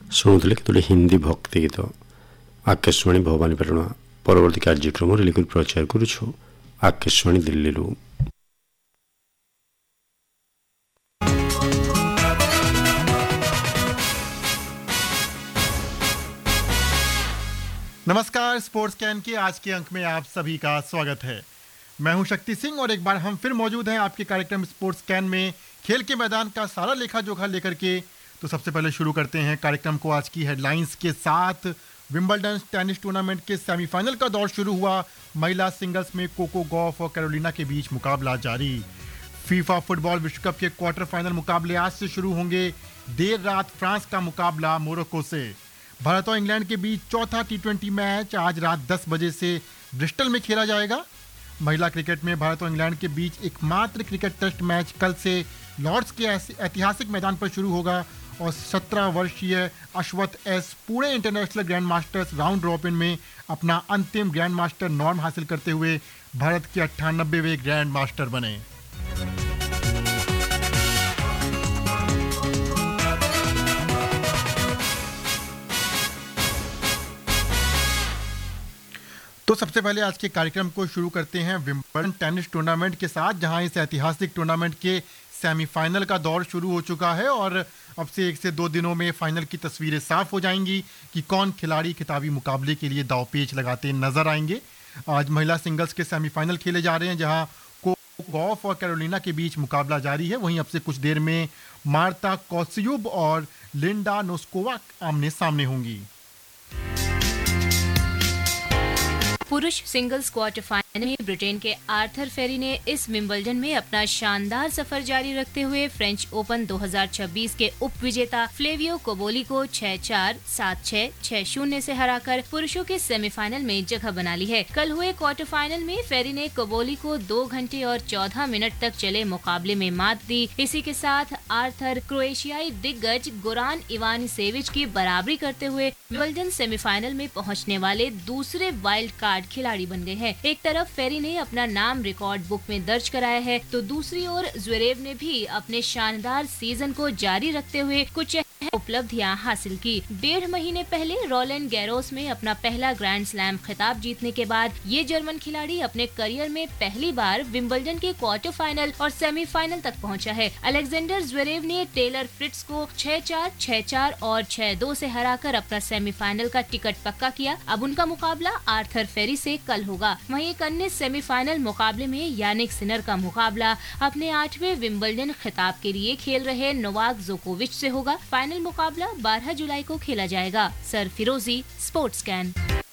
ଶୁଣୁଥିଲେ କେତୋଟି ହିନ୍ଦୀ ଭକ୍ତି ଗୀତ। ଆକାଶବାଣୀ ଭବାନୀପାଟଣା ପରବର୍ତ୍ତୀ କାର୍ଯ୍ୟକ୍ରମ ରିଲିକୁଲ ପ୍ରଚାର କରୁଛୁ ଆକାଶବାଣୀ ଦିଲ୍ଲୀରୁ। नमस्कार, स्पोर्ट्स कैन के आज के अंक में आप सभी का स्वागत है। मैं हूं शक्ति सिंह और एक बार हम फिर मौजूद हैं आपके कार्यक्रम स्पोर्ट्स कैन में खेल के मैदान का सारा लेखा जोखा लेकर के। तो सबसे पहले शुरू करते हैं कार्यक्रम को आज की हेडलाइंस के साथ। विंबलडन टेनिस टूर्नामेंट के सेमीफाइनल का दौर शुरू हुआ। महिला सिंगल्स में कोको गॉफ और कैरोलिना के बीच मुकाबला जारी। फीफा फुटबॉल विश्व कप के क्वार्टर फाइनल मुकाबले आज से शुरू होंगे। देर रात फ्रांस का मुकाबला मोरक्को से। भारत और इंग्लैंड के बीच चौथा टी20 मैच आज रात 10 बजे से ब्रिस्टल में खेला जाएगा। महिला क्रिकेट में भारत और इंग्लैंड के बीच एकमात्र क्रिकेट टेस्ट मैच कल से लॉर्ड्स के ऐतिहासिक मैदान पर शुरू होगा और 17 वर्षीय अश्वत S Pune international grand masters round robin में अपना अंतिम ग्रैंड मास्टर नॉर्म हासिल करते हुए भारत के 98वें ग्रैंड मास्टर बने। तो सबसे पहले आज के कार्यक्रम को शुरू करते हैं विंबलडन टेनिस टूर्नामेंट के साथ, जहां इस ऐतिहासिक टूर्नामेंट के सेमीफाइनल का दौर शुरू हो चुका है और अब से 1 से 2 दिनों में फाइनल की तस्वीरें साफ हो जाएंगी कि कौन खिलाड़ी खिताबी मुकाबले के लिए दांवपेच लगाते नजर आएंगे। आज महिला सिंगल्स के सेमीफाइनल खेले जा रहे हैं, जहां कोको गॉफ और कैरोलिना के बीच मुकाबला जारी है। वहीं अब से कुछ देर में मार्ता कोत्स्युब और लिंडा नोस्कोवा आमने सामने होंगी। पुरुष सिंगल्स क्वार्टर फाइनल में ब्रिटेन के आर्थर फेरी ने इस विंबलडन में अपना शानदार सफर जारी रखते हुए फ्रेंच ओपन 2026 के उप विजेता फ्लेवियो कोबोली को 6-4, 7-6, 6-0 से हराकर पुरुषों के सेमीफाइनल में जगह बना ली है। कल हुए क्वार्टर फाइनल में फेरी ने कोबोली को 2 घंटे और 14 मिनट तक चले मुकाबले में मात दी। इसी के साथ आर्थर क्रोएशियाई दिग्गज गोरान इवानिसेविच की बराबरी करते हुए विंबलडन सेमीफाइनल में पहुंचने वाले दूसरे वाइल्ड कार्ड खिलाड़ी बन गए हैं। एक तरफ फेरी ने अपना नाम रिकॉर्ड बुक में दर्ज कराया है, तो दूसरी ओर ज़्वेरेव ने भी अपने शानदार सीजन को जारी रखते हुए कुछ उपलब्धियां हासिल की। 1.5 महीने पहले रोलैंड गैरोस में अपना पहला ग्रैंड स्लैम खिताब जीतने के बाद ये जर्मन खिलाड़ी अपने करियर में पहली बार विंबलडन के क्वार्टर फाइनल और सेमीफाइनल तक पहुंचा है। अलेक्जेंडर ज़्वेरेव ने टेलर फ्रिट्ज को 6-4, 6-4 और 6-2 से हराकर अपना सेमीफाइनल का टिकट पक्का किया। अब उनका मुकाबला आर्थर फेरी से कल होगा। वहीं एक अन्य सेमीफाइनल मुकाबले में यानिक सिनर का मुकाबला अपने 8वें विंबलडन खिताब के लिए खेल रहे नोवाक जोकोविच से होगा। फाइनल मुकाबला 12 जुलाई को खेला जाएगा। सर फिरोजी, स्पोर्ट्स कैन।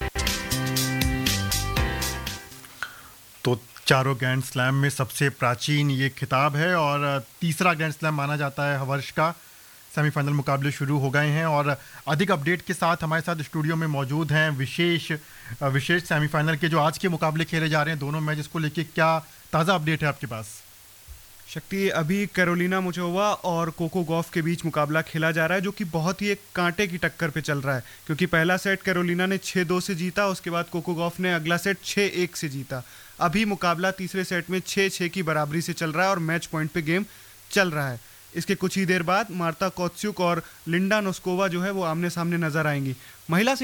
तो चारों ग्रैंड स्लैम में सबसे प्राचीन ये खिताब है और तीसरा ग्रैंड स्लैम माना जाता है वर्ष का। सेमीफाइनल मुकाबले शुरू हो गए हैं और अधिक अपडेट के साथ हमारे साथ स्टूडियो में मौजूद हैं विशेष सेमीफाइनल के जो आज के मुकाबले खेले जा रहे हैं, दोनों मैच को लेके क्या ताज़ा अपडेट है आपके पास? शक्ति, अभी कैरोलिना मुचोवा और कोको गॉफ के बीच मुकाबला खेला जा रहा है, जो कि बहुत ही एक कांटे की टक्कर पे चल रहा है, क्योंकि पहला सेट कैरोलिना ने 6-2 से जीता, उसके बाद कोको गॉफ ने अगला सेट 6-1 से जीता। अभी मुकाबला तीसरे सेट में 6-6 की बराबरी से चल रहा है और मैच पॉइंट पे गेम चल रहा है। इसके कुछ ही देर बाद मार्ता कोत्स्युक और लिंडा नोस्कोवा जो है वो आमने सामने नजर आएंगी। महिला